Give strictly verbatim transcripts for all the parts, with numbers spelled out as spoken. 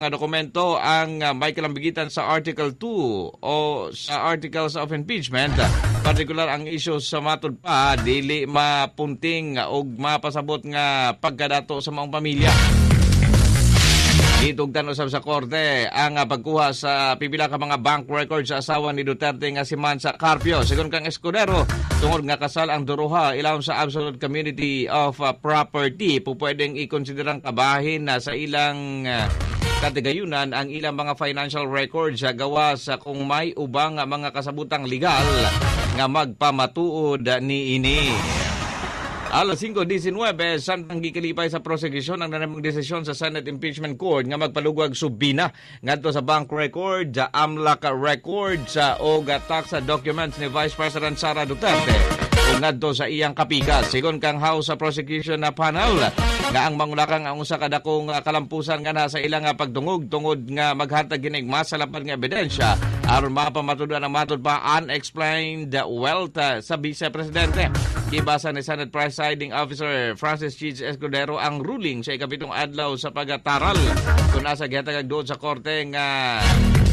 mga dokumento ang uh, may kalambigitan sa Article two o sa Articles of Impeachment. Partikular ang issue sa matud pa, dili mapunting o mapasabot nga pagkadato sa mga pamilya. Itugtan usab sa korte ang uh, pagkuha sa pipila ka mga bank records sa asawa ni Duterte nga si Mansa Carpio. Sigon kang Escudero, tungod nga kasal ang duruha ilawom sa absolute community of uh, property, pupwedeng ikonsiderang kabahin na sa ilang uh, katigayunan ang ilang mga financial records sa gawa sa kung may ubang mga kasabutang legal nga magpamatuod ni ini. Alas five nineteen, samtang gikalipay sa prosecution ang nanamang desisyon sa Senate Impeachment Court nga magpalugwag subina ngadto sa bank record, sa AMLAC record, sa o tax documents ni Vice President Sara Duterte o ngadto sa iyang kapikas. Sigon kang House sa Prosecution na panel nga ang mangulakang ang usa ka dakong kalampusan nga sa ilang pagdungog tungod nga maghatag ginig masalapad nga ebidensya aron mapamatudan ang matud pa unexplained wealth sa Vice Presidente. Gibasa ni Senate Presiding Officer Francis Cheats Escudero ang ruling sa ikapitong adlaw sa pagataral kung nasa gihatag doon sa korte nga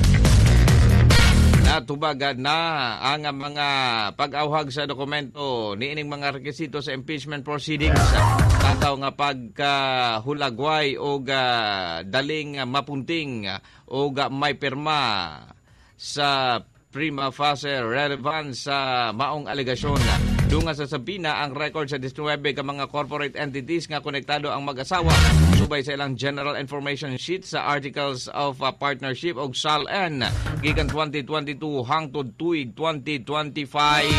natubag na ang mga pag-awhag sa dokumento niining mga rekisito sa impeachment proceedings. Tataw nga pagkahulagway o uh, daling mapunting o uh, may pirma sa prima facie relevance sa maong alegasyon. Dunga sa sabina ang record sa nineteen ka mga corporate entities nga konektado ang mag-asawa subay sa ilang general information sheet sa Articles of uh, Partnership o S A L N gikan twenty twenty-two hangtod tuig twenty twenty-five.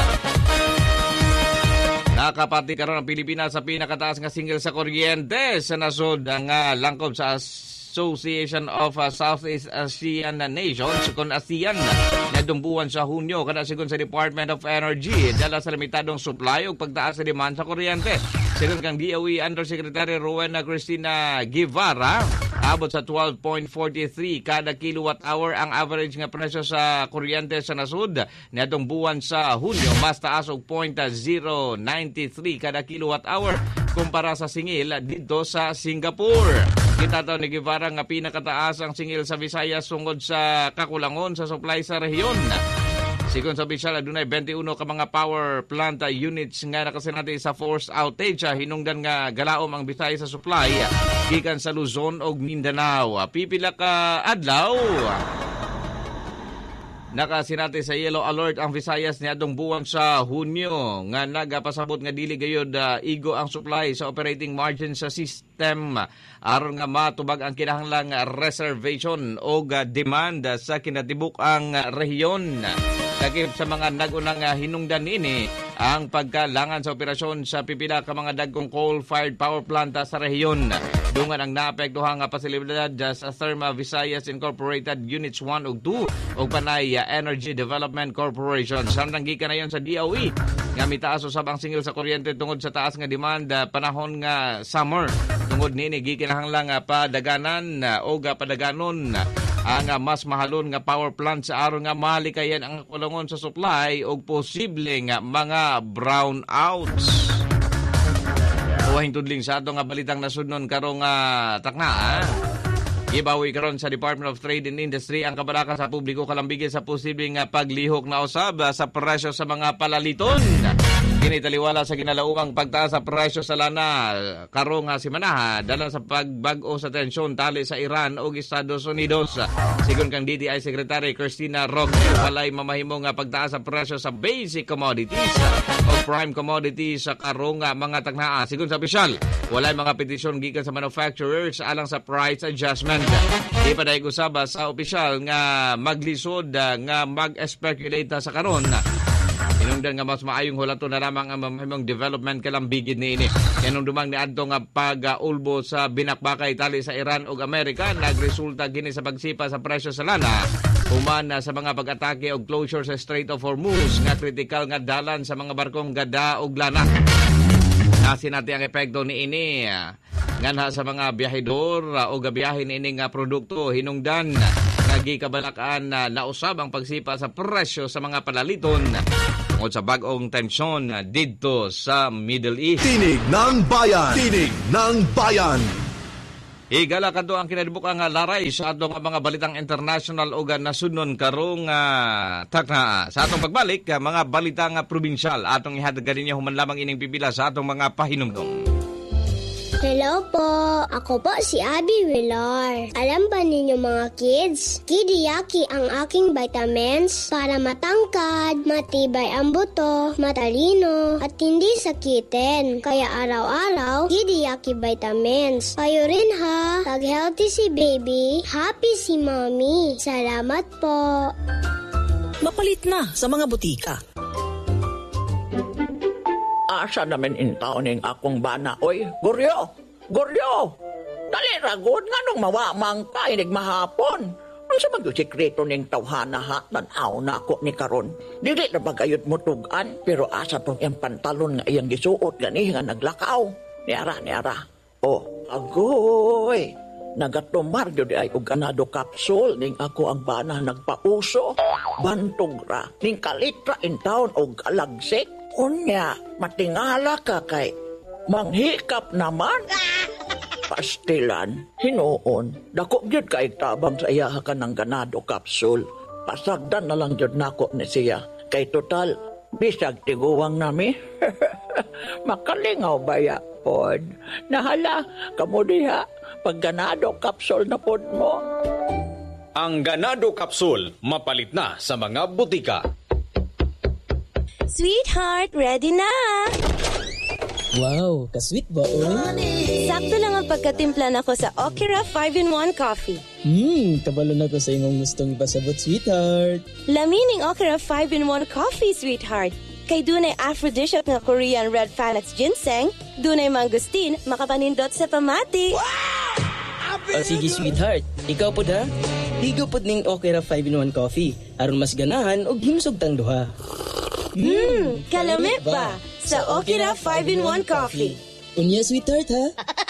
Nakapati karon ang Pilipinas sa pinakataas nga single sa kuryente sa nasod nga langkob sa Association of uh, Southeast Asian Nations kung ASEAN na dumbuan sa Hunyo kada sigon sa Department of Energy dala sa limitadong supply ug pagtaas sa demand sa kuryente. Sigon kang D O E Undersecretary Rowena Cristina Guevara, abot sa twelve point four three kada kilowatt hour ang average nga presyo sa kuryente sa nasud niadtong buwan sa Hunyo, mas taas og zero point zero nine three kada kilowatt hour kumpara sa singil dito sa Singapore. Kitataw ni Guevara nga pinakataas ang singil sa Visayas sungod sa kakulangon sa supply sa rehiyon. Sigon sa opisyal, adunay twenty-one ka mga power plant units nga nakasinati sa forced outage. Hinungdan nga galaom ang Visayas sa supply gikan sa Luzon ug Mindanao. Pipila ka adlaw nakasinati sa yellow alert ang Visayas niadtong buwan sa Hunyo nga nagapasabot nga dili gayud uh, igo ang supply sa operating margin sa system aron nga matubag ang kinahanglang reservation o uh, demand sa kinatibuk ang rehiyon. Dakip sa mga nagunang uh, hinungdan ini ang pagkalangan sa operasyon sa pipila ka mga dagkong coal-fired power plant sa rehiyon. Dungan ang naapektuhang nga pasilidad sa Therma Visayas Incorporated Units one ug two o panay uh, Energy Development Corporation. Samtang gikan na yon sa D O E nga mitaas usab ang singil sa kuryente tungod sa taas nga demand uh, panahon nga summer. Tungod nini gikinahanglang uh, padaganan uh, o uh, padaganon uh, ang uh, mas mahalon nga power plant sa aron nga malikayan ang kulangon sa supply o posibleng uh, mga brownouts. Uwahing tudling sa ato nga balitang nasudnon karong uh, takna. Gibawi karon sa Department of Trade and Industry ang kabalaka sa publiko kalambigin sa posibleng uh, paglihok na usab uh, sa presyo sa mga palaliton. Kinitaliwala sa ginalaumang pagtaas sa presyo sa lana karong uh, simana dala sa pagbag-o sa tensyon tali sa Iran o Estados Unidos. Sigon kang D T I Secretary Cristina Roque, walay mamahimo nga pagtaas sa presyo sa basic commodities o prime commodities sa karong uh, mga tagnaa. Sigon sa opisyal, walay mga petisyon gikan sa manufacturers alang sa price adjustment. Di pa dahil usaba sa opisyal nga maglisod uh, nga mag-speculate sa karon. Inungdan nga mas maayong hulato na lamang ang mamahimong development kalambigid ni ini. Kanong dumang ni adto nga pag-ulbo sa binakbakay tali sa Iran ug Amerika nagresulta gini sa pagsipa sa presyo sa lana. Human sa mga pag-atake o closure sa Strait of Hormuz nga kritikal nga dalan sa mga barkong gada ug lana. Nasin natin ang epekto ni ini nga sa mga biyahedor o gabiyahin ini nga produkto hinungdan nagikabalakaan na nausab ang pagsipa sa presyo sa mga palaliton o sa bagong tensyon dito sa Middle East. Tinig ng Bayan! Tinig ng Bayan! Higala kadto ang kinadibukang nga laray sa atong mga balitang international o nasunon karong uh, takna. Sa atong pagbalik, uh, mga balitang uh, probinsyal atong ihatag ganin human lamang ining pipila sa atong mga pahinumdom. Hello po! Ako po si Abby Villar. Alam ba ninyo mga kids? Kidiyaki ang aking vitamins para matangkad, matibay ang buto, matalino, at hindi sakitin. Kaya araw-araw, Kidiyaki vitamins. Kayo rin ha! Pag healthy si baby, happy si mommy. Salamat po! Mapalit na sa mga butika. Asa namin intaw ning akong bana. Oy, Goryo! Goryo! Dali ragod nga nung mawamang ka inig mahapon. Ano sa mag-sikreto ning tawhana ha? Tanaw na ako ni karon. Dili na bagayot mo tugan, pero asa tong yung pantalon nga iyang gisuot gani nga naglakaw. Niara, niara. Oh, agoy! Nagatumar yun ay og ganado kapsul ning ako ang bana nagpauso. Bantog ra, ning kalitra in town og alagsik. Unya, matingala ka kay manghikap naman. Pastilan, hinuon, dako gyud kay tabang sa iya ka ng ganado kapsul. Pasagdan na lang gyud nako ni siya. Kay total, bisag tiguwang nami. Makalingaw ba ya pod? Nahala, kamo diha, pag ganado kapsul na pod mo. Ang ganado kapsul, mapalit na sa mga butika. Sweetheart, ready na! Wow, ka-sweet ba, oy? Sakto lang ang pagkatimpla nako sa Okira five in one coffee. Hmm, kabalo na ko sa imong gustong ipasabot, sweetheart. Lamining Okira five in one coffee, sweetheart. Kay dunay aphrodisiac nga Korean red Panax ginseng, dunay mangustin, makapanindot sa pamati. Wow! O sige, sweetheart. Ikaw po da? Higo po ning Okira five in one coffee. Aron mas ganahan og himsog tang duha. Hmm, kalamit ba? Sa Okira five in one coffee. Unya, sweetheart, ha?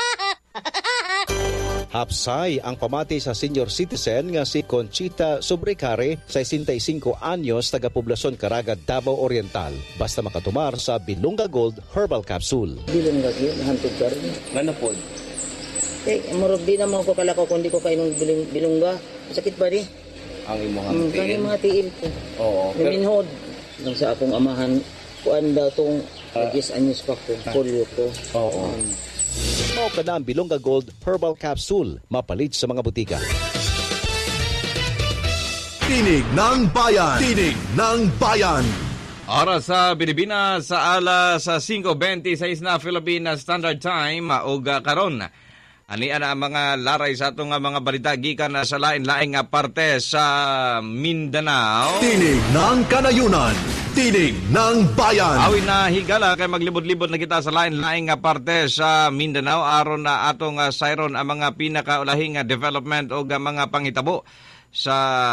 Hapsay ang pamati sa senior citizen nga si Conchita Sobrecare, sesenta y cinco anyos, taga-poblasyon Caraga, Davao Oriental. Basta makatumar sa Bilunga Gold Herbal Capsule. Bilunga Gold, hantog ka rin. Ano po? Eh, marog di naman ko kalakaw kung di ko kainong bilung, bilungga. Sakit ba di? Ang imong Hmm, kaya yung mga tiil ko. Oo. Naminhod. Nang sa akong amahan, kuan daw itong agis anyos pa ko, polio ko. Oo. Um, Mao ka na ang Bilunga Gold Herbal Capsule, mapalit sa mga butika. Tinig ng Bayan! Tinig ng Bayan! Oras sa Pilipinas sa alas five twenty-six na Philippine Standard Time o karon. Ani ana ang mga laray sa atong mga balita gikan sa lain-laing parte sa Mindanao. Tinig ng Kanayunan! Tinig ng Bayan! Awin na higala kay maglibot-libot na kita sa lain-laing parte sa Mindanao aron na atong uh, sayron ang mga pinakaulahing development o mga pangitabo sa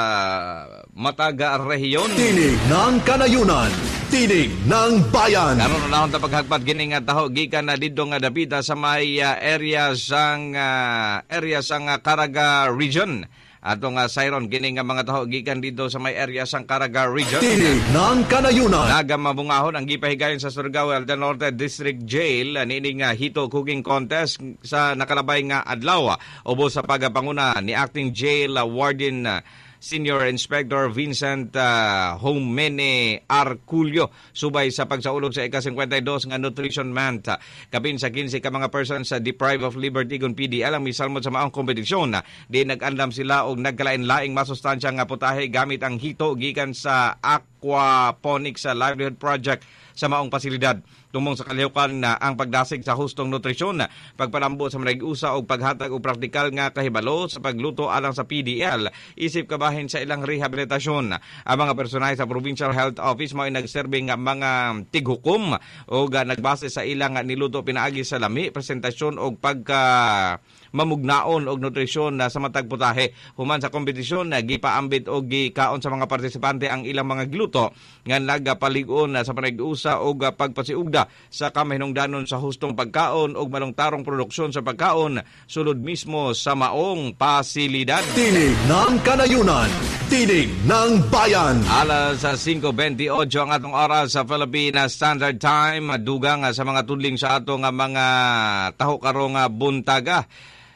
mataga rehiyon. Tinig ng Kanayunan! Tinig ng Bayan! Karon na ta paghagpat gini nga taho gikan na didto nga dapita sa may uh, area sang uh, area sang uh, Caraga region. Atong uh, sayron gini nga mga taho gikan dito sa may area sang Caraga region. Tinig ng Kanayunan! Nagamabungahon ang gipahigayon sa Surigao del Norte District Jail nini nga hito cooking contest sa nakalabay nga adlaw ubos sa pagapanguna ni acting jail uh, warden uh, Senior Inspector Vincent uh, Homene Arculio subay sa pagsaulog sa ika fifty-two nga Nutrition Month. Kapin sa fifteen ka mga persons sa deprived of liberty gun P D L ang misalmod sa maong kompetisyon. Di nag-andam sila og nagkalain-laing masustansya nga putahe gamit ang hito gikan sa aquaponics sa livelihood project sa maong pasilidad. Tumong sa kalihukan na ang pagdasig sa hustong nutrisyon, pagpalambo sa manag-usa o paghatag o praktikal nga kahibalo sa pagluto alang sa P D L, isip kabahin sa ilang rehabilitasyon. Ang mga personahe sa Provincial Health Office mao nagserbe nga mga tighukom o nagbase sa ilang niluto pinaagi sa lami, presentasyon o pagka mamugnaon og nutrisyon sa matag putahe. Human sa kompetisyon, gipaambit o gikaon sa mga partisipante ang ilang mga gluto nga nagapaligon sa panag-usa o pagpasiugda sa kamahinungdanon sa hustong pagkaon o malungtarong produksyon sa pagkaon sulod mismo sa maong pasilidad. Tinig ng Kanayunan! Tinig ng Bayan! Alas sa five twenty-eight ang atong oras sa Philippine Standard Time. Dugang sa mga tudling sa atong mga taho karong buntaga.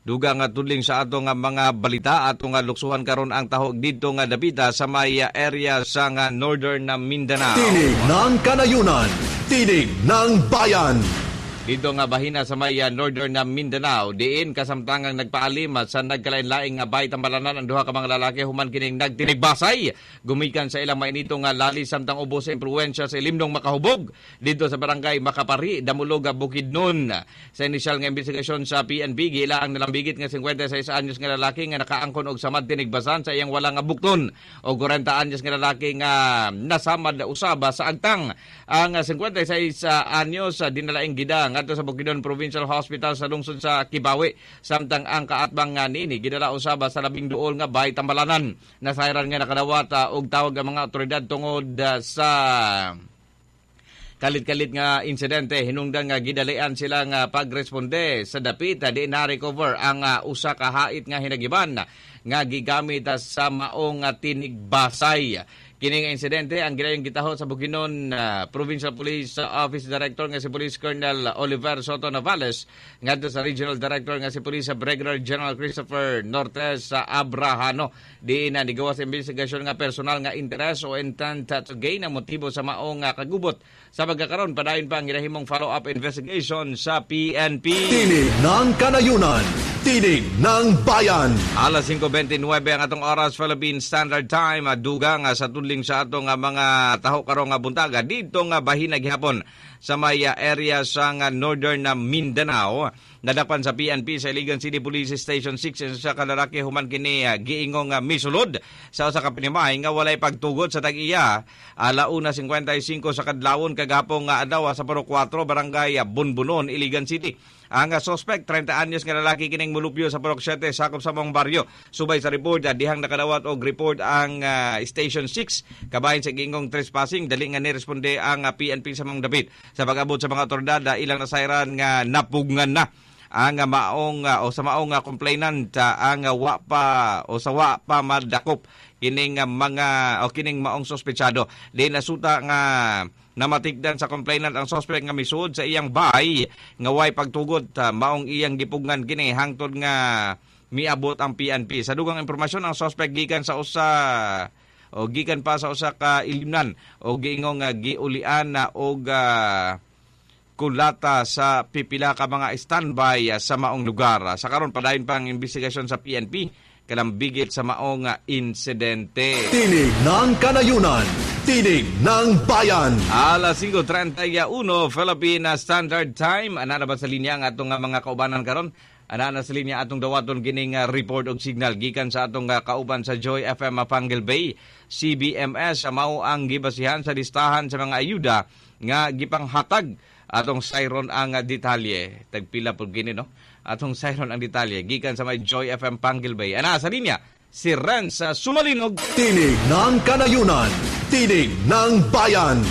Duga nga tudling sa ato nga mga balita ato nga luksuhan karon ang tahog dito nga dapita sa may area sa nga Northern na Mindanao. Tinig ng Kanayunan, tinig ng bayan. Dito nga bahina sa may uh, Northern na Mindanao, diin kasamtangang nagpaalim sa nagkalain-laing nga bahay tambalanan ang duha ka mga lalaki human kining nagtinigbasay. Gumikan sa ilang mainito nga lali samtang ubos sa impluwensya sa ilimnong makahubog dito sa barangay Makapari, Damulog, Bukidnon. Sa inisyal nga investigasyon sa P N P, gila ang nalambigit nga fifty-six anyos nga lalaki nga nakaangkon og samad tinigbasan sa iyang walang nga bukton o forty anyos nga lalaki nga nasamad usaba sa agtang. Ang fifty-six anyos uh, dinalaing gidang ngadto sa Bukidnon Provincial Hospital sa lungsod sa Kibawe, samtang ang kaatbang nga nini gidala usaba sa labing duol nga bahay tambalanan. Nasayran nga nakadawat uh, og tawag ang mga otoridad tungod uh, sa kalit-kalit nga insidente. Hinungdan nga gidalian sila nga pagresponde sa dapit di na-recover ang uh, usa ka hait nga hinagiban nga gigamit uh, sa maong uh, tinigbasay. Kining insidente ang ginayong gitahod sa Bukidnon uh, Provincial Police Office Director nga si Police Colonel Oliver Soto Navales, ngadto sa Regional Director nga si Police Brigadier General Christopher Nortes sa Abrahano. Di na nigawas investigasyon nga personal nga interes o intent to gain ang motibo sa maong nga kagubot. Sa pagkakaroon padayon pa ang ginahimong follow-up investigation sa P N P. Tinig ng Kanayunan, tinig ng bayan. Alas five twenty-nine ang atong oras, Philippine Standard Time. Duga nga sa tudling sa ato nga mga taho karong nga buntaga dito nga bahina gihapon sa may area sa nga Northern na Mindanao. Nadapan sa P N P sa Iligan City Police Station six sa kalalaki human kini uh, giingong uh, misulod sa usa ka pinimay nga walay pagtugod sa tag-iya. Alauna fifty-five sa kadlawon kagapong nga uh, adlaw sa Puro four barangay uh, Bunbunon, Iligan City. Ang uh, suspect thirty anyos nga lalaki kining mulupyo sa Purok seven sakop sa mong baryo. Subay sa report uh, dihang nakadawat og report ang uh, Station six kabahin sa giingong trespassing. Dali nga ni responde ang uh, P N P sa mong dapit. Sa pag-abot sa mga otoridad, uh, ilang nasayran nga napugngan na ang uh, maong uh, o sa maong uh, complainant uh, ang uh, wa pa o sa wa pa madakop kining uh, mga o kining maong sospechado. Di nasuta nga namatigdan sa complainant ang suspect nga misud sa iyang bahay nga way pagtugot uh, maong iyang gipugnan kini hangtod nga miabot ang P N P. Sa dugang impormasyon ang suspect gikan sa usa o gikan pa sa usa ka ilimnan o giingong uh, giulian na uh, og uh, kulata sa pipila ka mga standby uh, sa maong lugar. Uh, sa karon padayon pang investigasyon sa P N P kalambigit sa maong uh, insidente. Tinig ng Kanayunan, tinig ng bayan. Alas five thirty-one Philippine Standard Time. Ana na ba sa linya ang atong uh, mga kaubanan karon? Ana na sa linya atong dawaton gining uh, report og signal gikan sa atong uh, kauban sa Joy F M Pangal Bay. C B M S mao ang gibasihan sa listahan sa mga ayuda nga gipanghatag atong sayron ang uh, detalye. Tagpila po gini, no? Atong sayron ang detalye gikan sa may Joy F M Pangal Bay. Ana sa linya si Renz uh, Sumalinog. Tinig ng Kanayunan, tinig ng bayan.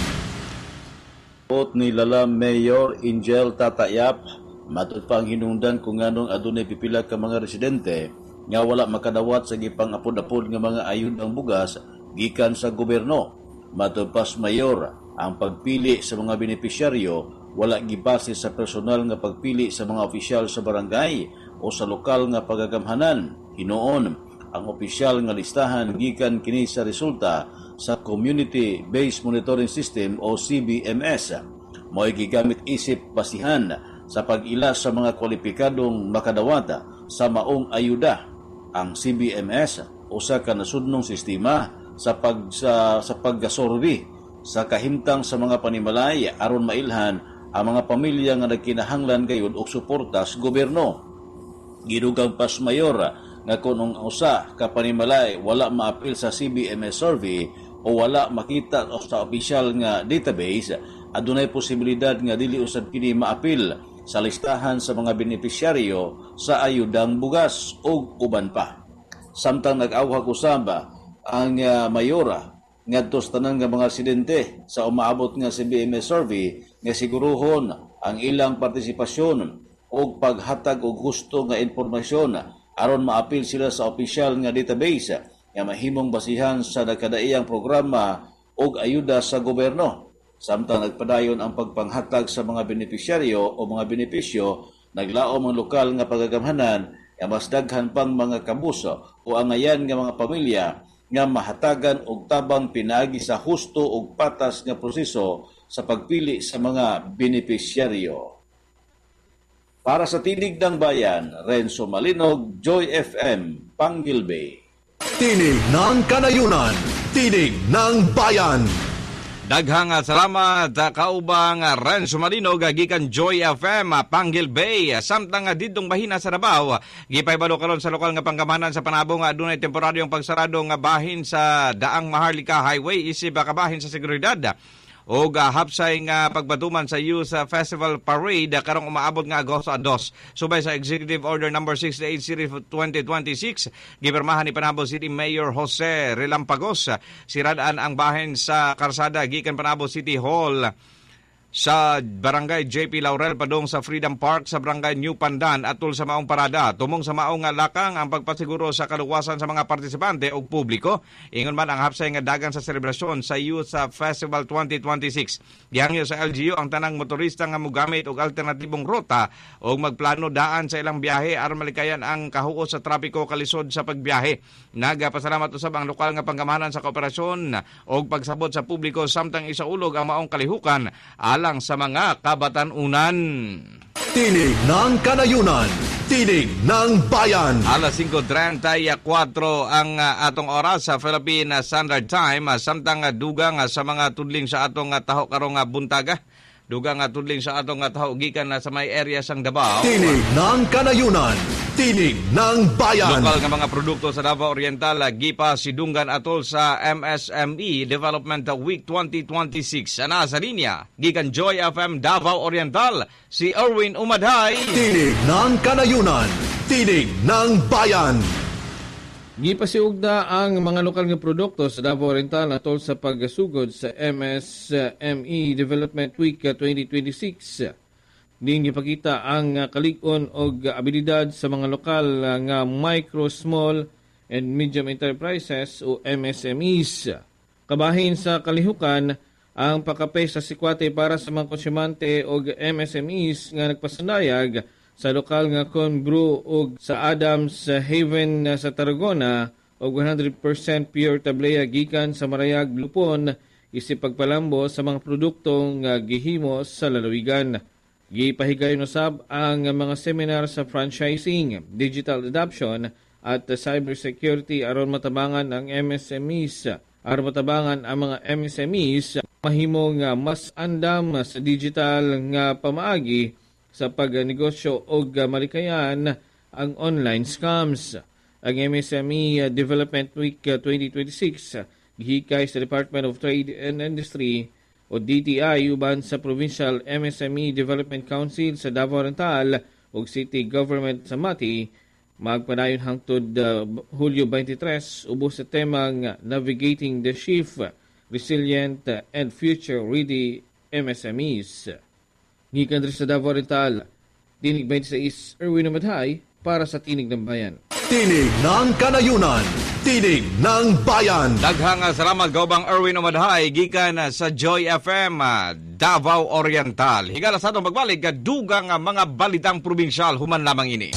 Pot ni Lala Mayor Angel Tatayap, matod pang hinungdan kung anong adunay pipila ka mga residente nga wala makadawat sa gipang apod-apod nga mga ayudang bugas gikan sa gobyerno. Matod pas Mayor, ang pagpili sa mga benepisyaryo wala gibase sa personal nga pagpili sa mga opisyal sa barangay o sa lokal nga pagagamhanan. Hinuon, ang opisyal nga listahan gikan kini sa resulta sa Community Based Monitoring System o C B M S. Mo'y gigamit isip basihan sa pag-ila sa mga kwalipikadong makadawata sa maong ayuda. Ang C B M S usa ka nasudnong sistema sa pag sa, sa paggasorbi sa kahimtang sa mga panimalay aron mailhan ang mga pamilya nga nagkinahanglan gayud og suporta sa gobyerno. Gidugang pas Mayor nga kung usa ka panimalay wala maapil sa C B M S survey o wala makita sa opisyal nga database, adunay posibilidad nga dili usab kini maapil sa listahan sa mga benepisyaryo sa ayudang bugas o uban pa. Samtang nag-awhag usaba ang uh, mayora ngadto sa tanan nga mga residente sa umaabot nga C B M S survey nga siguruhon ang ilang partisipasyon o paghatag og husto nga impormasyon aron maapil sila sa opisyal nga database nga mahimong basihan sa nagkadaiyang programa og ayuda sa gobyerno. Samtang nagpadayon ang pagpanghatag sa mga benepisyaryo o mga benepisyo, naglaom ang lokal nga pagagamhanan nga mas daghan pang mga kabuso o angayan nga mga pamilya nga mahatagan og tabang pinaagi sa husto ug patas nga proseso sa pagpili sa mga benepisyaryo. Para sa Tinig ng Bayan, Renzo Malinog, Joy F M, Panggilbay. Tinig ng Kanayunan, Tinig ng Bayan. Daghang salamat kaubang Renzo Malinog gikan Joy F M Panggilbay. Samtang didtong bahina sa Davao, gipaybalo karon sa lokal nga panggamanan sa panabong nga adunay temporaryong pagsarado nga bahin sa Daang Maharlika Highway isip kabahin sa seguridad. O uh, hapsay nga pagbatuman sa Youth uh, Festival Parade uh, karong umaabot nga Agosto dos. Subay sa Executive Order number sixty-eight series twenty twenty-six, gipirmahan ni Panabo City Mayor Jose Relampagos. Siradaan ang bahin sa karsada gikan Panabo City Hall sa Barangay J P Laurel padung sa Freedom Park sa Barangay New Pandan atul sa maong parada. Tumong sa maong lakang ang pagpasiguro sa kaluwasan sa mga partisipante o publiko. Ingon man ang hapsay nga dagan sa selebrasyon sa Youth Festival twenty twenty-six. Gihangyo sa L G U ang tanang motorista nga mogamit og alternatibong ruta o magplano daan sa ilang biyahe aron malikayan ang kahuos sa trapiko kalisod sa pagbiyahe. Nagapasalamat usab ang lokal nga panggamahanan sa kooperasyon og pagsabot sa publiko samtang isaulog ang maong kalihukan lang sa mga kabatanunan. Tinig ng Kanayunan, Tinig ng Bayan. Alas singko trenta y cuatro ang uh, atong oras sa Philippine Standard Time. Uh, samtang uh, dugang uh, sa mga tudling sa atong uh, taho karong uh, buntaga. Dugang uh, tudling sa atong uh, taho gikan uh, sa may area sang Davao. Tinig ng Kanayunan, Tinig ng Bayan. Lokal nga mga produkto sa Davao Oriental uh, gipa sidunggan atol sa M S M E Development Week twenty twenty-six. Ana sa linya gikan Joy F M Davao Oriental si Erwin Umadhay. Tinig ng Kanayunan, Tinig ng Bayan. Gipasiugda ang mga lokal nga produkto sa Davao Oriental atol sa paggasugod sa M S M E Development Week twenty twenty-six. Din gipakita ang kalig-on og abilidad sa mga lokal nga micro, small and medium enterprises o M S M Es. Kabahin sa kalihukan ang pakapay sa sikwate para sa mga konsyumante og M S M Es nga nagpasanayag sa lokal nga corn brew og sa Adams Haven sa Tarragona og one hundred percent pure tableya gikan sa Marayag, Lupon isip pagpalambo sa mga produkto nga gihimo sa lalawigan. Gipahigayon usab ang mga seminar sa franchising, digital adoption at cybersecurity aron matabangan ang M S M Es. Aron matabangan ang mga M S M Es mahimo nga mas andam sa digital nga pamaagi sa pagnegosyo o malikayan ang online scams. Ang M S M E Development Week twenty twenty-six gihikay sa Department of Trade and Industry o D T I uban sa Provincial M S M E Development Council sa Davao Oriental o City Government sa Mati. Magpadayon hangtod uh, Hulyo twenty-tres ubos sa temang Navigating the Shift, Resilient and Future-Ready M S M Es. Gikan sa Davao Oriental, Tinig twenty-six, Erwin Umadhay para sa Tinig ng Bayan. Tinig ng Kanayunan, Tinig ng Bayan. Daghang salamat gaubang Erwin Umadhay gikan sa Joy F M Davao Oriental. Higala sa atong pagbalik dugang mga balitang probinsyal human lamang ini.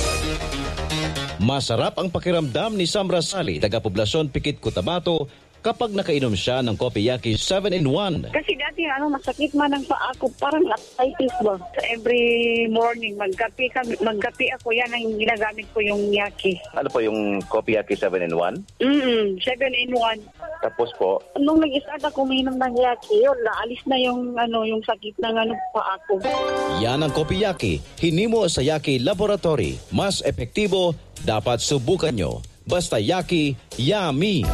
Masarap ang pakiramdam ni Sam Rasali, taga-poblasyon Pikit, Cotabato, kapag nakainom siya ng Kopiyaki seven in one. Kasi dati ano, masakit man ang paa ko, parang arthritis ba. So every morning, magkape, kami, magkape ako, yan ang ginagamit ko yung yaki. Ano po yung Kopiyaki seven in one? Mm seven in one. Tapos po? Nung nag-start ako uminom ng yaki, yun, naalis na yung, ano, yung sakit ng ano, paa ko. Yan ang Kopiyaki. Hinimo sa Yaki Laboratory. Mas epektibo, dapat subukan nyo. Basta Yaki, yummy!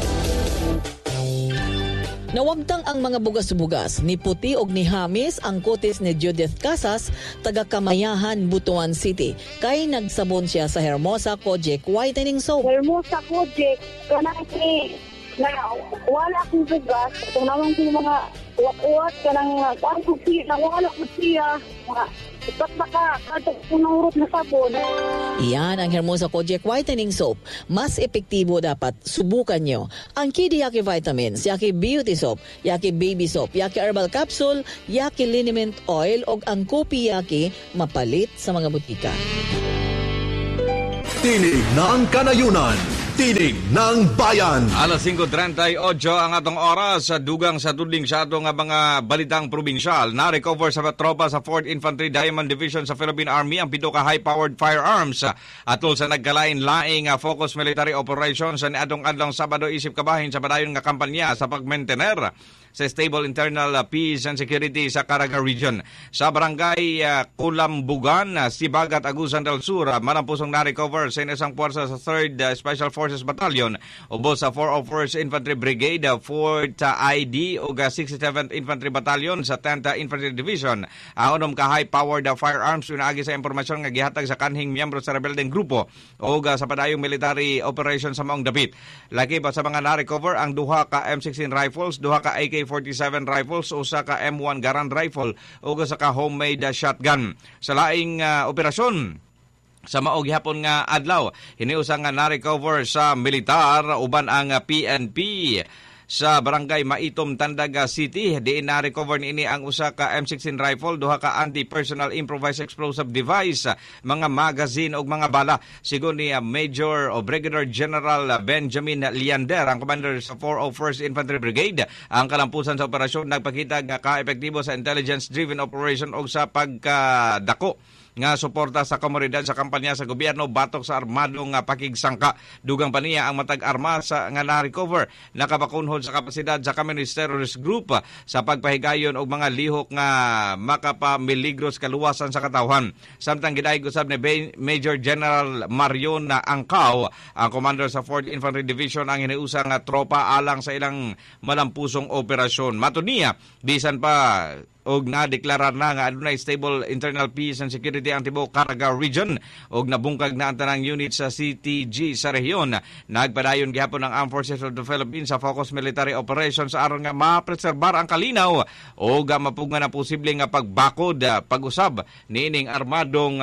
Nawagtang ang mga bugas-bugas ni Puti og ni Hamis ang kutis ni Judith Casas, taga Kamayahan, Butuan City. Kay nagsabon siya sa Hermosa Kojic Whitening Soap. Hermosa Kojic, kanang si na wala akong bugas, kung naman si mga uwat-uwat, kanang kuhan ko siya, na wala ko siya, ipat baka, katag punurot na sabon. Iyan ang Hermosa Kojic Whitening Soap. Mas epektibo dapat subukan nyo. Ang Kidi Yaki Vitamins, Yaki Beauty Soap, Yaki Baby Soap, Yaki Herbal Capsule, Yaki Liniment Oil, o ang Kopi Yaki mapalit sa mga butika. Tinig ng Kanayunan, Tinig ng Bayan. alas singko trenta y ocho ang atong oras sa dugang sa tudling sa atong mga balitang probinsyal. Na-recover sa tropa sa fourth Infantry Diamond Division sa Philippine Army ang pito ka high-powered firearms atol sa nagkalain-laing focus military operations sa niadtong adlong Sabado isip kabahin sa padayon nga kampanya sa pag-maintainer sa stable internal uh, peace and security sa Caraga Region. Sa barangay uh, Kulambugan, uh, Sibagat, Agusan del Sur, uh, manampusong na-recover sa isang puwersa sa third uh, Special Forces Battalion, ubos sa four oh first Infantry Brigade, uh, fourth uh, I D ug uh, sixty-seventh Infantry Battalion sa tenth uh, Infantry Division. Ang uh, unom ka high-powered uh, firearms unaagi sa impormasyon nga gihatag sa kanhing miyembro sa rebeldeng grupo ug uh, sa padayong military operation sa maong dapit. Laki pa sa mga na-recover ang duha ka M sixteen rifles, duha ka A K forty-seven rifles, usa ka M one Garand rifle ug usa ka homemade uh, shotgun. Sa laing uh, operasyon sa maog hapon nga adlaw, hiniusa nga na-recover sa militar uban ang uh, P N P sa barangay Maitom, Tandaga City. Diin na-recover niini ang usa ka M sixteen rifle, duha ka anti-personal improvised explosive device, mga magazine ug mga bala. Sigon ni Major o Brigadier General Benjamin Liander, ang commander sa four oh first Infantry Brigade, ang kalampusan sa operasyon nagpakita nga ka-epektibo sa intelligence-driven operation ug sa pagkadako nga suporta sa komunidad sa kampanya sa gobyerno batok sa armadong nga pakigsangka. Dugang pa niya ang matag arma sa nga na-recover nakabakunhod sa kapasidad sa communist terrorist group sa pagpahigayon og mga lihok nga makapamiligros kaluwasan sa katawhan. Samtang gidayeg usab ni Major General Marion Angkaw, ang commander sa fourth Infantry Division, ang hiniusa nga tropa alang sa ilang malampusong operasyon. Matud niya, bisan pa og na-deklarar na nga adunay stable internal peace and security ang tibuok Caraga Region og nabungkag na ang tanang unit sa C T G sa rehiyon. Nagpadayon gihapon ang Armed Forces of the Philippines sa focus military operations aron nga mapreserbar ang kalinaw o mapugman ang posible nga pagbakod pag-usab niining armadong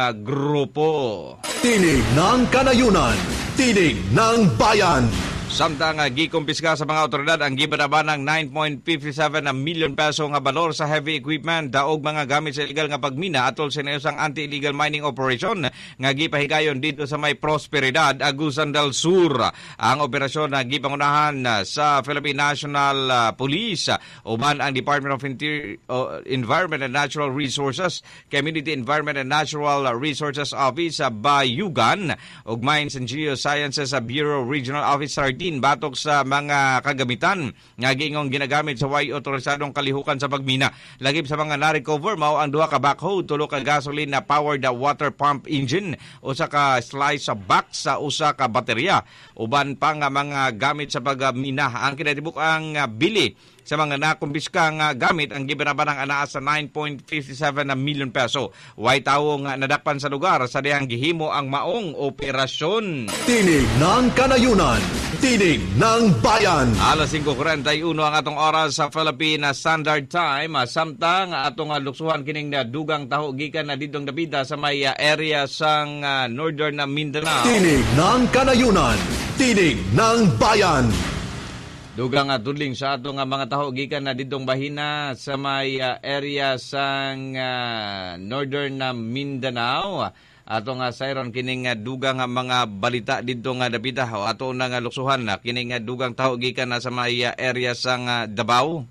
grupo. Tinig ng Kanayunan, Tinig ng Bayan. Samtang uh, gikumpiska sa mga otoridad ang gibanaban ng nine point five seven na milyon peso nga balor sa heavy equipment daog mga gamit sa illegal nga pagmina atol sa isang anti-illegal mining operation nga gipahigayon dito sa may Prosperidad, Agusan del Sur. Ang operasyon na gipangunahan uh, sa Philippine National uh, Police, uh, uban ang Department of Interior, uh, Environment and Natural Resources, Community Environment and Natural Resources Office sa uh, Bayugan ug Mines and Geosciences sa uh, Bureau Regional Office thirteen batok sa mga kagamitan nga giingong ginagamit sa way otorisadong kalihukan sa pagmina. Lagip sa mga na-recover mao ang duha ka backhoe, tulo ka gasoline na powered water pump engine, usa ka slice sa box sa usa ka baterya, uban pa nga mga gamit sa pagmina. Ang kinatibuk ang bili sa mga nakumpiska nga gamit ang gibanaban ng anaa sa nine point five seven na milyon peso. Way tawo nga nadakpan sa lugar sa dihang gihimo ang maong operasyon. Tinig ng Kanayunan, Tinig ng Bayan. alas singko trenta y uno ang atong oras sa Philippine Standard Time. Samtang atong luksuhan kining na dugang taho gikan na didong dapita sa may area sang uh, Northern Mindanao. Tinig ng Kanayunan, Tinig ng Bayan. Dugang nga tudling sa ato nga mga taho gikan na didong bahina sa may uh, area sang uh, Northern uh, Mindanao. Ato nga sayron kining uh, dugang nga mga balita didto nga dapita o ato na nga luksuhan na kining uh, dugang taho gikan na sa may uh, area sang uh, Davao.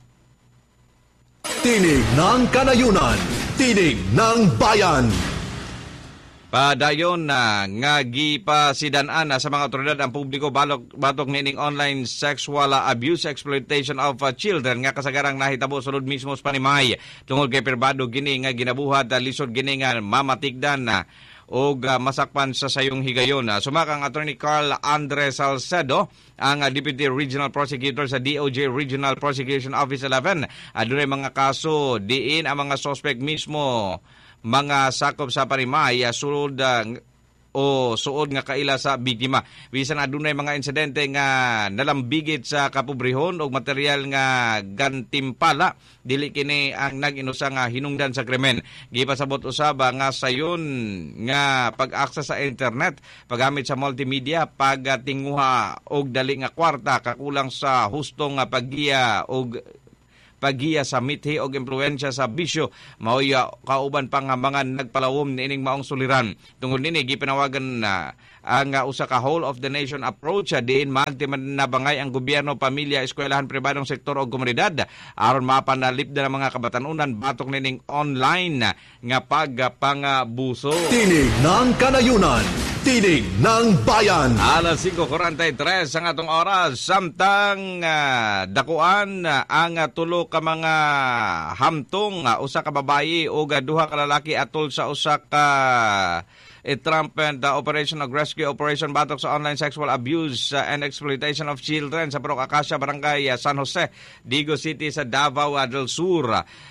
Tinig ng Kanayunan, Tinig ng Bayan. Padayon na nga gipasidan-an sa mga otoridad ang publiko balok batok nining online sexual abuse exploitation of uh, children nga kasagarang nahitabo sulod mismo sa Panimay. Tungod kay perbado gini nga ginabuhat lisod gini nga mamatigdan na o uh, masakpan sa sayong higayon. Sumakang Attorney Carl Andres Salcedo, ang uh, Deputy Regional Prosecutor sa D O J Regional Prosecution Office eleven. Adunay mga kaso diin ang mga suspect mismo mga sakop sa Panimay sulod uh, o suod nga kaila sa biktima. Bisan adunay mga insidente nga nalambigit sa kapobrehon o material nga gantimpala, dili kini ang nag-inusa nga hinungdan sa krimen. Gipasabot usaba nga sayon nga pag-access sa internet, paggamit sa multimedia, pagtinguha og dali nga kwarta kakulang sa hustong nga paggiya og paggiya sa mithi o impluensya sa bisyo mao kauban pa nga mga nagpalawom niining maong suliran. Tungod nini gipanawagan na ang uh, usa ka whole of the nation approach uh, diin nabangay ang gobyerno, pamilya, eskwelahan, pribadong sektor o komunidad aron mapanalipdan ang mga kabatanunan batok nining online uh, nga pagpangabuso. Tinig ng Kanayunan, tinig ng bayan. Alas singko forty-three ang atong oras, samtang uh, dakuan uh, ang uh, tulo ka mga hamtong, uh, usa ka babayi o uh, duha ka lalaki atol sa usa ka a Trump and uh, Operation of Rescue Operation batok sa online sexual abuse uh, and exploitation of children sa Parok Acacia, Barangay uh, San Jose, Digo City sa Davao del Sur.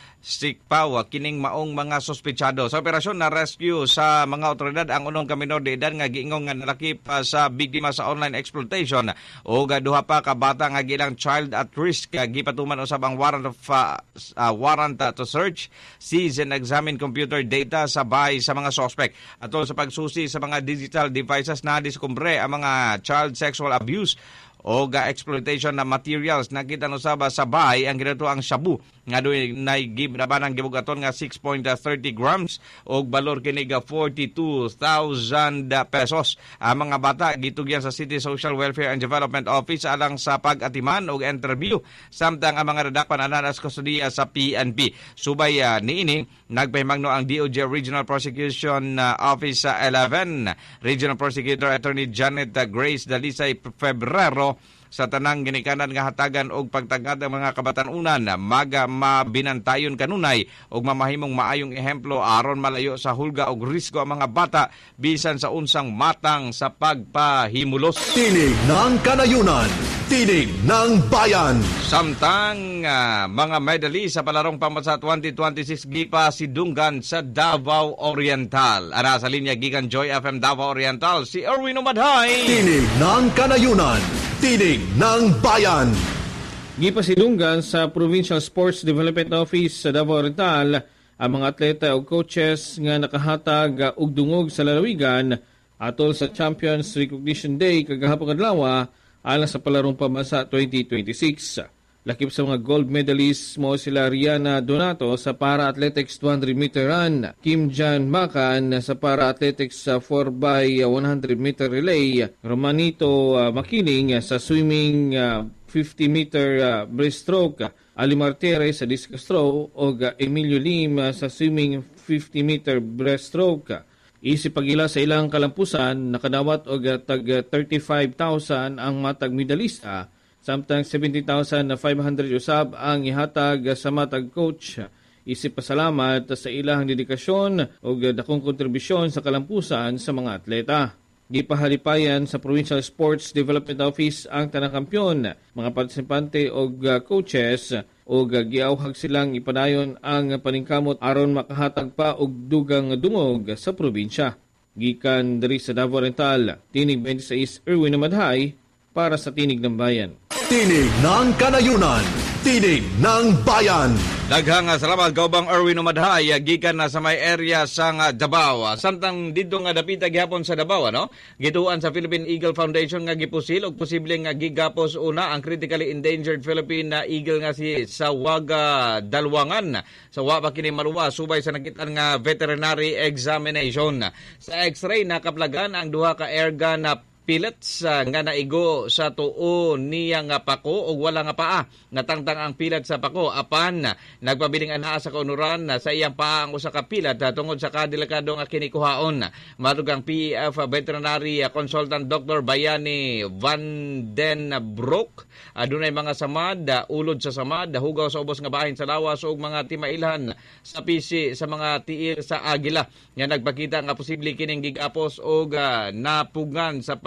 Sikpaw kining maong mga sospechado sa operasyon na rescue sa mga otoridad ang unong ka minor de edad nga giingong nga nalakip uh, sa biktima sa online exploitation o gaduha pa ka bata nga gilang child at risk. Uh, gipatuman usab ang warrant of uh, uh, warrant uh, to search, seize and examine computer data sa bahay sa mga suspect atol sa pagsusi sa mga digital devices na diskumbre ang mga child sexual abuse o ga exploitation na materials. Nakita no saba sa bahay ang ginato ang shabu nga doy nay gibrabanang gibugaton nga six point thirty grams og balor kini ga forty-two thousand pesos. Ang mga bata gitugyan sa City Social Welfare and Development Office alang sa pag-atiman og interview samtang ang mga redakpan ananas kustodiya sa P N P. Subay uh, niini nagpahimangno ang D O J Regional Prosecution uh, Office sa uh, eleven Regional Prosecutor Attorney Janet uh, Grace Dalisay Febrero sa tanang ginikanan nga hatagan og pagtagad ang mga kabatanunan maga mabinantayon kanunay og mamahimong maayong ehemplo aron malayo sa hulga og risgo ang mga bata bisan sa unsang matang sa pagpahimulos. Tinig ng Kanayunan, tinig ng bayan. Samtang uh, mga medali sa palarong pambansa twenty twenty-six gipa sidunggan sa Davao Oriental. Ara sa linya gikan Joy F M Davao Oriental si Erwin Umadhay. Tinig ng Kanayunan, tinig ng bayan. Gipasidunggan sa Provincial Sports Development Office sa Davao Oriental ang mga atleta o coaches nga nakahatag og dungog sa lalawigan atol sa Champions Recognition Day kagahapon adlaw alang sa palarong pambansa twenty twenty-six. Lakip sa mga gold medalists mo sila Rihanna Donato sa para-athletics two hundred meter run, Kim Jan Makan sa para-athletics four by one hundred meter relay, Romanito uh, Makiling sa swimming uh, fifty meter uh, breaststroke, Ali Martere sa discus throw o uh, Emilio Lim uh, sa swimming fifty meter breaststroke. Isip pagila sa ilang kalampusan, nakadawat og uh, tag thirty-five thousand ang matag medalista, samtang seventy thousand five hundred usab ang ihatag sa matag coach. Isip pasalamat sa ilang dedikasyon o dakong kontribusyon sa kalampusan sa mga atleta. Gipahalipayan sa Provincial Sports Development Office ang tanang kampyon, mga partisipante o coaches o giawhag silang ipadayon ang paningkamot aron makahatag pa og dugang dungog sa probinsya. Gikan diri sa Davao Oriental, Tinig twenty-six Erwin Umadhay para sa Tinig ng Bayan. Tinig ng Kanayunan, tinig ng bayan. Daghang salamat kaubang Erwin Umadhay gikan na sa may area sa nga Davao. Samtang didto nga dapita gihapon sa Davao, no? Gituan sa Philippine Eagle Foundation nga gipusil og posible nga gigapos una ang critically endangered Philippine eagle nga si Sawaga Dalwangan. Sa wa pa kini maluwa subay sa nakitaan nga veterinary examination. Sa X-ray nakaplagan ang duha ka airgun na pellets uh, nga naigo sa tuo niya nga pako o wala nga paa. Natangtang ang pilat sa pako apan uh, nagpabiling anaa sa kaunuran uh, sa iyang paa ang usa ka pilat uh, tungod sa kadelikado nga kinikuhaon. Madugang P E F uh, veterinary uh, consultant Doctor Bayani Van Den Broek. Adunay mga samad, uh, ulod sa samad, hugaw sa ubos nga bahin sa lawas ug mga timailhan sa pisi sa mga tiil sa agila. Nga nagpakita nga posible kining gigapos og uh, napugan sa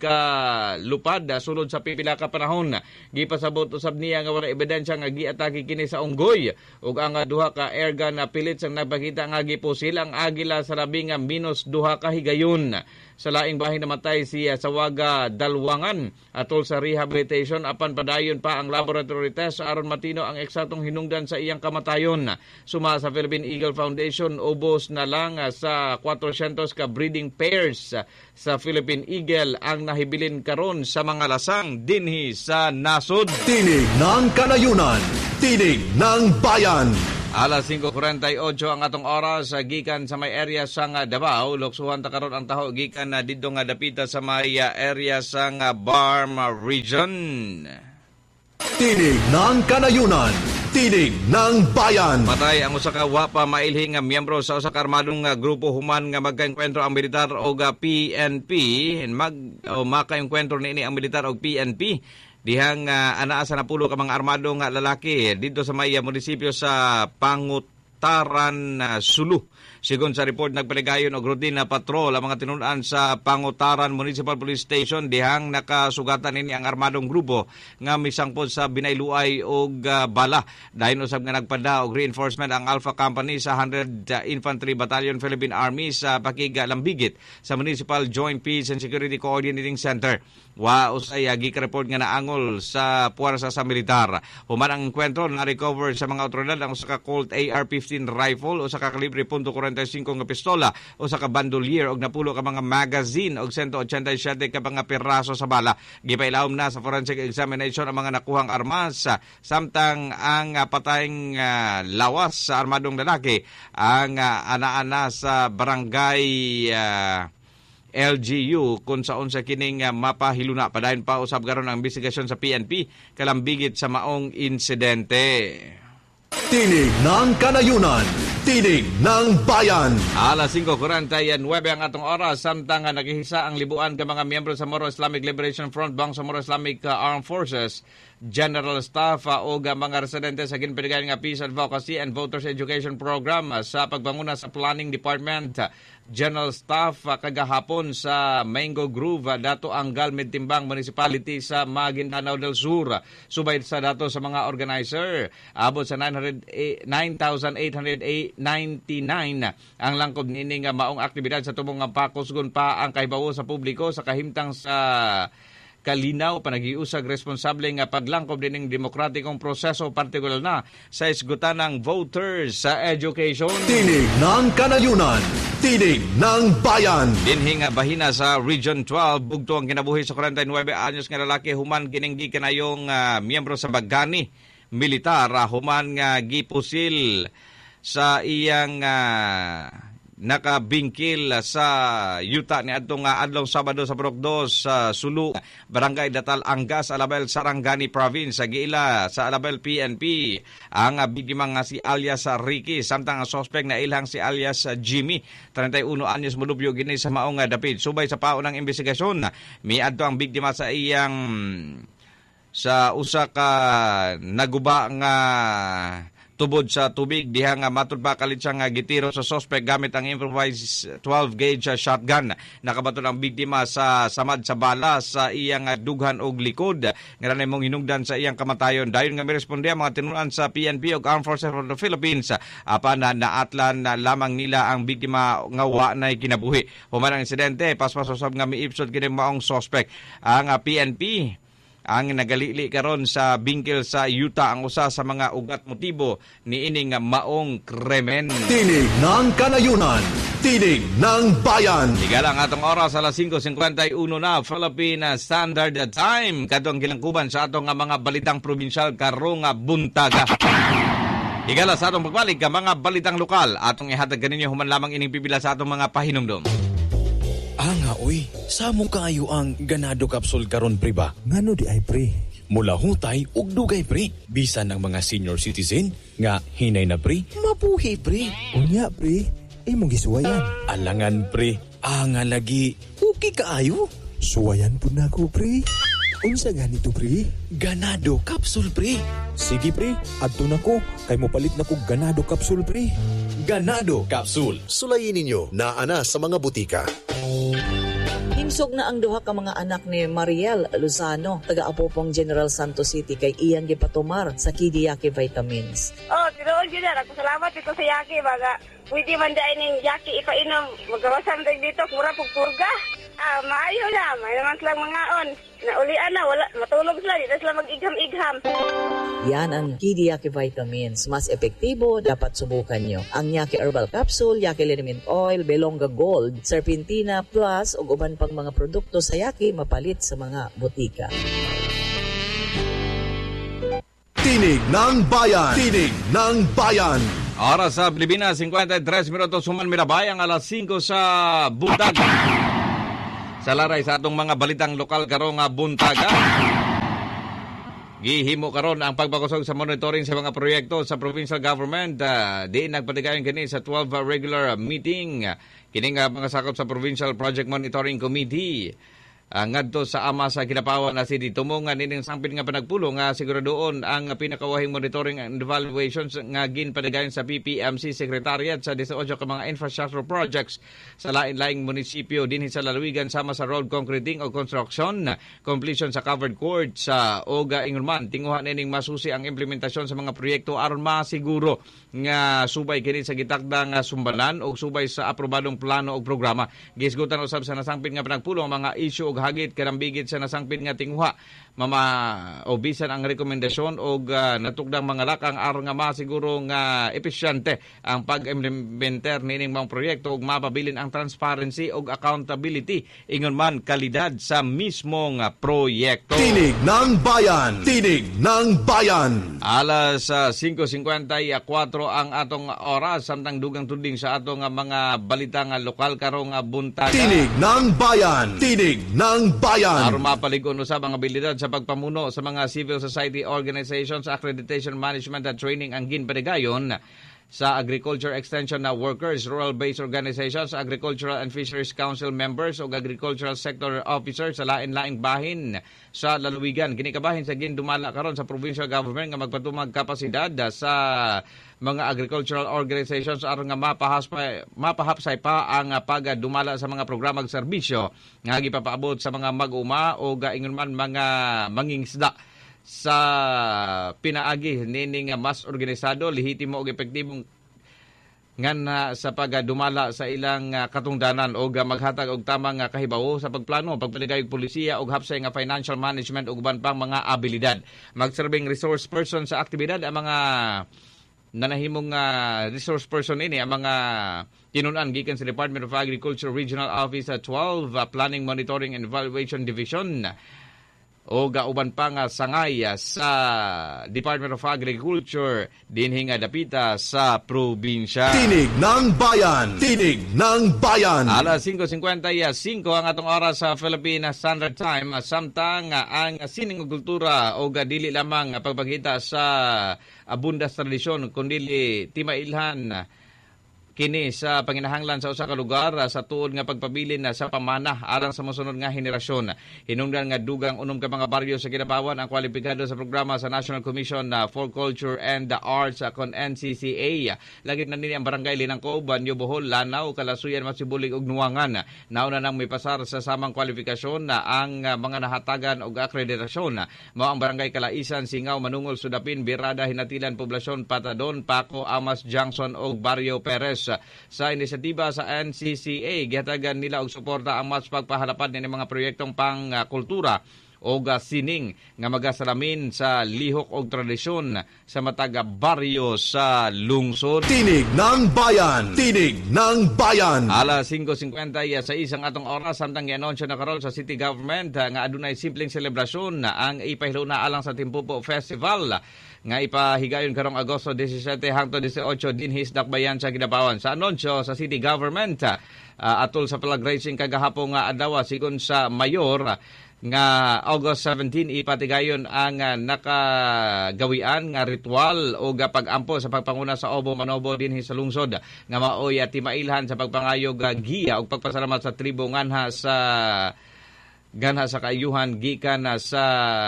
pagkalupad uh, sulod sa pipila ka panahon. Gipasabot usab niya nga wala ebidensya nga giatake kini sa unggoy ug ang uh, duha ka airgun na pellets ang nagpakita nga gipusil ang agila sa labi nga minus duha ka higayon. Sa laing bahin namatay si uh, Sawaga Dalwangan atol sa rehabilitation apan padayon pa ang laboratory test aron matino ang eksaktong hinungdan sa iyang kamatayon. Suma sa Philippine Eagle Foundation ubos na lang uh, sa four hundred ka breeding pairs uh, sa Philippine Eagle ang nahibilin karon sa mga lasang dinhi sa nasod. Tinig ng Kanayunan, Tinig ng Bayan. Alas singko kuwarenta y otso ang atong oras, gikan sa may area sang Davao. Loksuhan ta karon ang taho gikan na didto nga dapita sa may area sang Barm Region. Tinig ng Kanayunan. Tinig ng Bayan. Patay ang usa ka wa pa mailhing nga miyembro sa usa ka armadong nga grupo human nga magkaengkwentro ang militar og P N P. Mag o makaengkwentro niini ang militar og P N P. Dihang uh, anaa sa napulo ka mga armadong uh, lalaki dito sa may uh, munisipyo sa Pangutaran, uh, Sulu. Sigon sa report, nagpaligayon og routine na patrol ang mga tinunan sa Pangutaran Municipal Police Station dihang nakasugatan ini ang armadong grupo nga misangpod sa binayluay og uh, bala. Dahil usab nga nagpada og reinforcement ang Alpha Company sa one hundred Infantry Battalion Philippine Army sa Pakiga-Lambigit sa Municipal Joint Peace and Security Coordinating Center. Wa usay gika-report nga naangol sa puwersa sa militar. Human ang enkwentro na recover sa mga otoridad ang usa ka Colt A R fifteen rifle, usa ka kalibre point forty-five nga pistola, usa ka bandolier og napulo ka mga magazine og one hundred eighty-seven ka mga piraso sa bala. Gipailawom na sa forensic examination ang mga nakuhang armas, samtang ang uh, patayng uh, lawas sa armadong lalaki ang uh, ana-ana sa barangay uh, L G U kung saon sa kining uh, mapahiluna. Padayon pa usab karon ang investigasyon sa P N P kalambigit sa maong insidente. Tinig ng Kanayunan. Tinig ng Bayan. Alas singko kuwarenta y nueve ang atong oras, samtang uh, naghihisa ang libuan ka mga miyembro sa Moro Islamic Liberation Front, Bangsamoro Islamic uh, Armed Forces, General Staff uh, o uh, mga residente sa ginpiligan nga Peace Advocacy and Voters Education Program uh, sa pagbanguna sa Planning Department. Uh, General Staff uh, kagahapon sa Mango Grove, uh, dato ang Galmed Timbang Municipality sa Maguindanao del Sur. Uh, subay sa dato sa mga organizer, abot sa nine thousand eight hundred ninety-nine uh, ang langkob niini nga maong aktibidad sa tubong nga pakusgon pa ang kahibawo sa publiko sa kahimtang sa kalinaw panagiusag responsable nga paglangkob dining demokratikong proseso, partikular na sa isgutan ng voters sa education. Tinig ng Kanayunan. Tinig ng Bayan. Dinhi nga bahina sa Region twelve, bugto ang kinabuhi sa forty-nine anyos nga lalaki human kininggi kanayong uh, miyembro sa Bagani militar, uh, human nga gipusil sa iyang uh, nakabingkil sa yuta ni adtong uh, adlaw Sabado sa Purok dos sa uh, Sulu, Barangay Datal Angas, Alabel, Sarangani Province. Sa giila sa Alabel P N P ang uh, biktima nga si alias Ricky, samtang ang suspect na ilang si alias Jimmy, thirty-one anyos, mulubyo gini sa maong uh, dapit. Subay sa paon ng investigasyon, miadto ang biktima sa iyang sa usa ka naguba nga tubod sa tubig diha nga matud pa kalit siya nga gitiro sa suspect gamit ang improvised twelve gauge shotgun. Nakabaton ang biktima sa samad sa bala sa iyang dughan og likod nga nanay mong hinungdan sa iyang kamatayon. Dayon nga miresponde ang mga tinunan sa P N P ug Armed Forces of the Philippines apan na naatlan na lamang nila ang biktima nga wa nay kinabuhi. Human ang insidente, paspas usab nga miipsod kini maong suspect. Ang uh, P N P ang nagalili karon sa bingkil sa yuta ang usa sa mga ugat motibo ni ining maong krimen. Tinig ng Kanayunan. Tinig ng Bayan. Higala ang atong oras alas singko fifty-one na Philippine Standard Time. Kadtong gilangkuban sa atong mga balitang probinsyal karong buntaga. Higala sa atong pagbalik ka mga balitang lokal atong ihatag kaninyo human lamang ining pipila sa atong mga pahinumdom. Ah nga, uy. Samo kaayo ang ganado kapsul karon, pre ba? Ngano di ay, pre? Mula hutay ug dugay, pre. Bisan ng mga senior citizen nga hinay na, pre. Mabuhi, pre. Unya, pre. Imong gisuwayan. Alangan, pre. Ah nga lagi. Okay kaayo. Suwayan po na ko, pre. Unsa ganito, pre? Ganado kapsul, pre. Sige, pre. Adto na ko. Kay mo palit na ko ganado kapsul, pre. Ganado kapsul. Sulayin ninyo na ana sa mga butika. Himsog na ang duha ka mga anak ni Mariel Lozano, taga-Apopong General Santos City, kay iyang gipatumar sa Kidiyaki Vitamins. Oh, tinuod yun na. Salamat dito sa Yaki. Baga, pwede man dahil ng Yaki ipainom. Magawasan tayo dito, mura pong purga. Ah, maayo na. May naman silang mga on. Naulian na, wala, matulog sila. Dito sila mag-igham-igham. Yan ang Kidiyaki Vitamins. Mas epektibo, dapat subukan nyo. Ang Yaki Herbal Capsule, Yaki Liniment Oil, Belonga Gold, Serpentina Plus, o uban pang mga produkto sa Yaki mapalit sa mga butika. Tinig ng Bayan. Tinig ng Bayan. Oras sa Pilipinas, fifty-three minutos human minabay ang alas five sa buntag. Sa laray sa atong mga balitang lokal karong buntaga. Gihimo karon ang pagpakusog sa monitoring sa mga proyekto sa provincial government. Uh, di nagpatigayon kini sa twelve regular meeting. Kini nga mga sakop sa Provincial Project Monitoring Committee. Uh, ngadto sa ama sa Kinapawan na City tumongan nining sangpit nga panagpulong nga siguradoon ang pinakawahing monitoring and evaluations nga ginpadayon sa P P M C Secretariat sa eighteen ka mga infrastructure projects sa lain-laing munisipyo dinhi sa lalawigan sama sa road concreting o construction, completion sa covered courts sa uh, Oga Ingurman. Tinguhan nining masusi ang implementasyon sa mga proyekto aron masiguro nga subay kini sa gitakdang uh, sumbanan o subay sa aprobadong plano o programa. Gisgutan usab sa nasangpit nga panagpulong mga issue og hagit karambigit sa nasangpit nga tinguha mama obisan ang rekomendasyon og uh, natugdang mga lakang aron nga masiguro nga epesyente ang pag-implementer nining mga proyekto ug mapabilin ang transparency ug accountability ingon man kalidad sa mismong uh, proyekto. Tinig ng Bayan. Tinig ng Bayan. Alas uh, five fifty-four ang atong oras samtang dugang tuding sa atong uh, mga balita nga lokal karong uh, buntaga. Tinig ng Bayan. Tinig ng Bayan. Aron mapalig-on usab ang abilidad sa pagpamuno sa mga civil society organizations, accreditation, management at training ang ginpadayon sa agriculture extension na workers, rural-based organizations, agricultural and fisheries council members o agricultural sector officers sa lain-laing bahin sa lalawigan. Kinikabahin sa gindumala karon sa provincial government nga magpatumag kapasidad sa mga agricultural organizations aron nga mapahapsay mapahapsay pa ang pagdumala sa mga programang serbisyo nga gipapaabot sa mga mag-uma o gaingon man mga mangingisda sa pinaagi nining mas organisado, lehitimo ug epektibong ngan sa pagdumala sa ilang katungdanan o maghatag og tamang kahibawo sa pagplano, pagpaligay og polisiya ug hapsay nga financial management ug uban pang mga abilidad. Magserbing resource person sa aktibidad ang mga nanahimong uh, resource person ini ang mga tinunan gikan sa Department of Agriculture Regional Office at twelve uh, Planning, Monitoring and Evaluation Division o gauban pa nga sangay sa Department of Agriculture dinhi nga dapita sa probinsya. Tinig ng Bayan. Tinig ng Bayan. Alas five fifty-five ang atong oras sa Philippine Standard Time. Samtang ang sining ug kultura o dili lamang pagpakita sa abundas tradisyon kundi timailhan kini sa panginahanglan sa usa ka lugar sa tuod nga pagpabilin sa pamana alang sa mosunod nga henerasyon. Hinungdan nga dugang unom ka mga baryo sa Kinapawan ang kwalipikado sa programa sa National Commission for Culture and the Arts kon N C C A. Lagit na nini ang barangay Linangco, Banyo, Bohol, Lanao, Kalasuyan, Masibulig ug Nuangan. Nauna nang may pasar sa samang kwalifikasyon ang mga nahatagan og akreditasyon. Mao ang barangay Kalaisan, Singaw, Manungol, Sudapin, Birada, Hinatilan, Poblasyon, Patadon, Paco, Amas, Junction ug Barrio Perez. Sa inisyatiba sa N C C A, gihatagan nila og suporta ang mas pagpahalapan ni mga proyektong pang-kultura o sining nga magasalamin sa lihok og tradisyon sa mataga baryo sa lungsod. Tinig ng Bayan. Tinig ng Bayan. Alas five fifty sa isang atong oras samtang gi-anunsyo na karon sa city government nga adunay simpleng selebrasyon ang ipahiluna alang sa Timpupo Festival nga ipahigayon karong Agosto seventeen hangtod eighteen dinhi sa Dakbayan sa Kinapawan. Sa anunsyo sa city government uh, atol sa flag raising kagahapon nga adlaw sigon sa mayor uh, nga August seventeenth ipatigayon ang uh, nakagawian nga ritual o pag-ampo sa pagpanguna sa Obo Manobo dinhi sa lungsod nga maoy at timailhan sa pagpangayog uh, giya o pagpasalamat sa tribo nganha sa ganha sa kaayuhan gikan uh, sa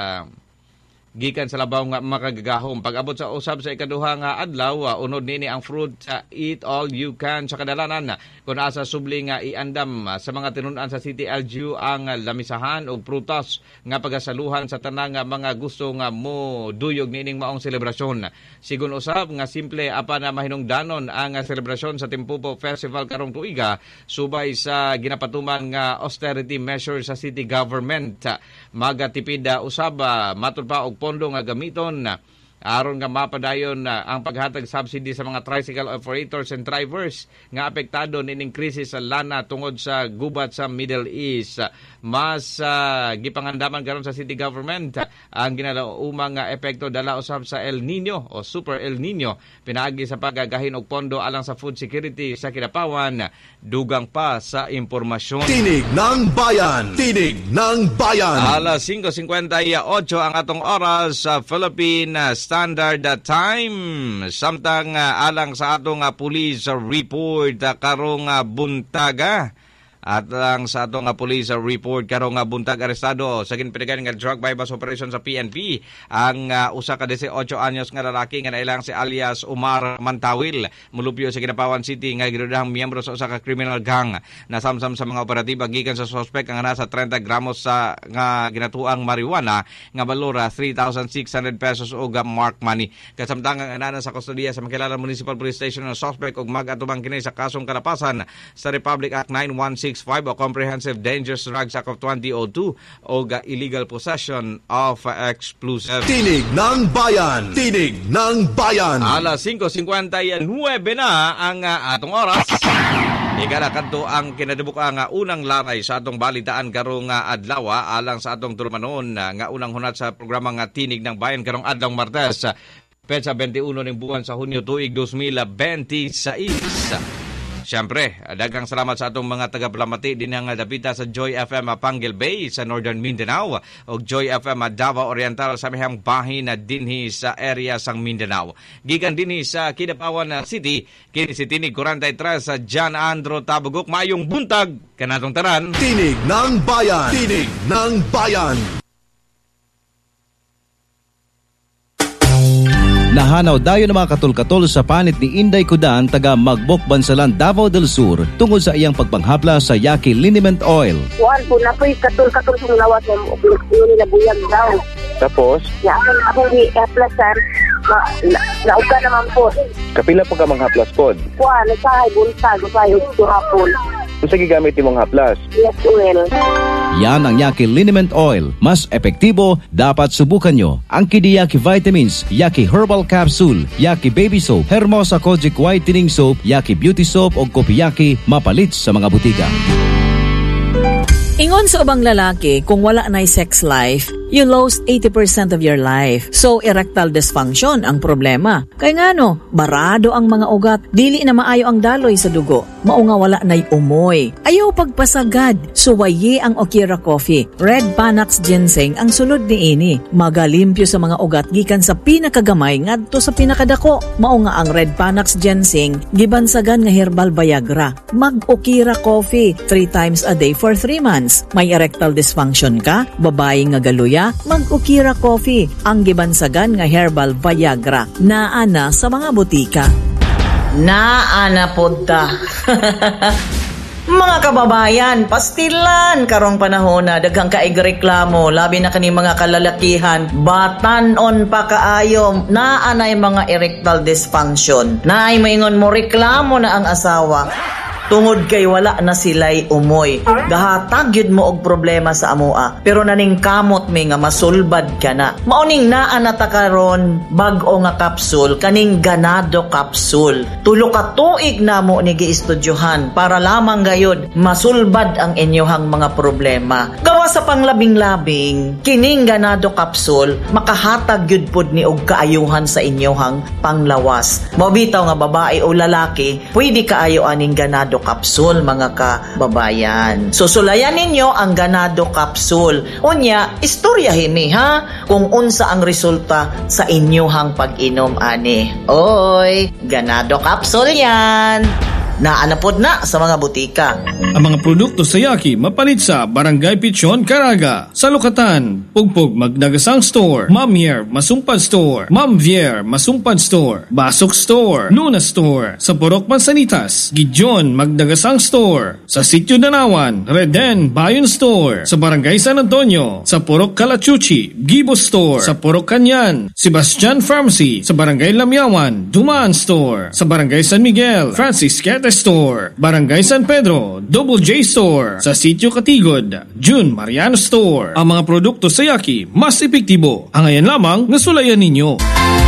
gikan sa labaw nga makagagahom. Pag-abot sa usab sa ikaduha nga adlaw, unod nini ang fruit sa Eat All You Can sa kadalanan. Kung asa subli nga iandam sa mga tinunan sa City L G U ang lamisahan o prutas nga pagasaluhan sa tanang mga gusto nga mo duyog nining maong selebrasyon. Sigun usab nga simple apan na mahinungdanon ang selebrasyon sa Timpupo Festival karong tuiga subay sa ginapatuman nga austerity measures sa city government. Magatipid usab matud pa og pondo nga gamiton aron nga mapadayon na ang paghatag subsidy sa mga tricycle operators and drivers nga apektado ning krisis sa lana tungod sa gubat sa Middle East. Mas uh, gipangandaman karon sa city government ang ginalaumang nga epekto dala usab sa El Nino o Super El Nino pinaagi sa pagagahin og pondo alang sa food security sa Kidapawan. Dugang pa sa impormasyon. Tinig ng Bayan! Tinig ng Bayan! Alas five fifty-eight ang atong oras sa Philippine Standard Time. Samtang uh, alang sa atong uh, police report uh, karong uh, buntaga. At lang sa atong uh, police report karong uh, buntag arestado sa ginpiligan nga drug bypass operation sa P N P ang uh, usa ka eighteen anyos nga lalaki nga nailang si alias Umar Mantawil mulupyo sa Kidapawan City nga ginudahang miyembro sa usa ka criminal gang. Nasamsam sa mga operatiba gikan sa suspect ang nasa thirty gramos sa nga ginatuang marijuana nga balura three thousand six hundred pesos og mark money. Kasamtang ang anana sa kustodiya sa Makilalan Municipal Police Station ng suspect og mag-atubang kini sa kasong kalapasan sa Republic Act nine one six five o Comprehensive Dangerous Drugs Act of twenty oh two o illegal possession of uh, explosive. Tinig ng Bayan! Tinig ng Bayan! Alas five fifty-nine na ang uh, atong oras. Ikala kanto ang kinadibukang uh, unang laray sa atong balitaan karong uh, adlaw alang sa atong tulmanon uh, nga unang hunat sa programang uh, Tinig ng Bayan karong adlaw Martes. Uh, Petsa twenty-one ng buwan sa Hunyo tuig twenty twenty-six. Siyempre, daghang salamat sa atong mga taga-Plamati din ang dapita sa Joy F M Panguil Bay sa Northern Mindanao o Joy F M Davao Oriental sa mihang bahin na dinhi sa area sang Mindanao. Gikan dinhi sa Kidapawan City, kini si Tinig forty-three sa John Andro Tabugok. Maayong buntag kanatong tanan. Tinig ng Bayan! Tinig ng Bayan! Nahanaw dayon ng mga katol-katol sa panit ni Inday Kudan taga Magbok Bansalan, Davao del Sur tungod sa iyang pagpanghapla sa Yaki Liniment Oil. Kuan po na po katol-katol sa lawat ng yun na buyag daw. Tapos? Ya, akong i-aplasan, nauka naman po. Kapila po ka mga haplas pod? Kuan, nagsahay buntag, nagsahay hapon. Kung sa gigamit yung mga haplas? Yes, well. Yan ang Yaki Liniment Oil. Mas epektibo, dapat subukan nyo. Ang Kidiyaki Vitamins, Yaki Herbal Capsule, Yaki Baby Soap, Hermosa Kojic Whitening Soap, Yaki Beauty Soap o Kopiyaki mapalit sa mga butika. Ingon sa ubang lalaki, kung wala na'y sex life, you lost eighty percent of your life. So, erectile dysfunction ang problema. Kaya nga no, barado ang mga ugat, dili na maayo ang daloy sa dugo. Mao nga wala na'y umoy. Ayaw pagpasagad, suwaye ang Okira Coffee. Red Panax Ginseng ang sulod ni ini. Magalimpyo sa mga ugat gikan sa pinakagamay ngadto sa pinakadako. Mao nga ang Red Panax Ginseng, gibansagan nga herbal Viagra. Mag-Okira Coffee three times a day for three months. May erectile dysfunction ka, babae nga galuya, mag-Okira Coffee, ang gibansagan nga herbal Viagra. Naana sa mga butika. Naana podta. Mga kababayan, pastilan karong panahon na daghang kaig reklamo, labi na kani mga kalalakihan, batanon pa kaayo, naanay mga erectile dysfunction. Naay maingon mo reklamo na ang asawa. Tungod kay wala na sila'y umoy. Gahatag yun mo og problema sa amoa. Pero naning kamot may nga masulbad ka na. Mauning naanata karon bag-o nga kapsul, kaning ganado kapsul. Tulo ka tuig na mo ni giistudyohan para lamang gayod masulbad ang inyohang mga problema. Gawa sa panglabing-labing, kining ganado kapsul, makahatag yun pod ni og kaayuhan sa inyohang panglawas. Mabitaw nga babae o lalaki, pwede kaayo aning ganado kapsul mga kababayan. Susulayan ninyo ang ganado kapsul. Unya, istoryahin mi ha kung unsa ang resulta sa inyohang pag-inom ani. Oy, ganado kapsul yan. Naanapod na sa mga butika. Ang mga produkto sa Yaki mapalit sa Barangay Pichon, Caraga, Salukatan, Pugpug, Magdagasang Store, Mamier, Masumpad Store, Mamvier, Masumpad Store, Basok Store, Luna Store, sa Purok Mansanitas, Gijon, Magdagasang Store, sa Sitio Danawan, Reden, Bayon Store, sa Barangay San Antonio, sa Purok Calachuchi, Gibo Store, sa Purok Kanyan, Sebastian Pharmacy, sa Barangay Lamyawan, Dumaan Store, sa Barangay San Miguel, Francis Quete Store, Barangay San Pedro, Double J Store, sa Sitio Katigod, June Mariano Store. Ang mga produkto sa Yaki, mas epektibo. Ang ayan lamang nasulayan ninyo.